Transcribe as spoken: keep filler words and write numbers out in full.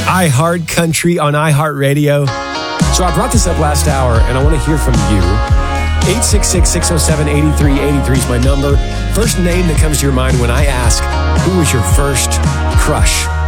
iHeart Country on iHeartRadio. So I brought this up last hour, and I want to hear from you. eight six six, six oh seven, eight three eight three is my number. First name that comes to your mind when I ask, who was your first crush?